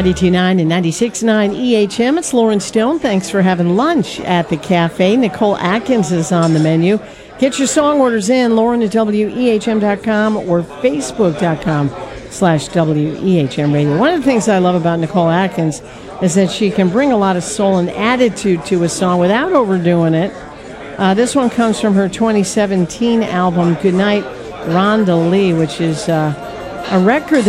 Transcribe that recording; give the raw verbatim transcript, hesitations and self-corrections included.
ninety-two point nine and ninety-six point nine E H M. It's Lauren Stone. Thanks for having lunch at the cafe. Nicole Atkins is on the menu. Get your song orders in, Lauren at W E H M dot com or Facebook.com slash WEHM Radio. One of the things I love about Nicole Atkins is that she can bring a lot of soul and attitude to a song without overdoing it. Uh, this one comes from her twenty seventeen album, Goodnight, Rhonda Lee, which is uh, a record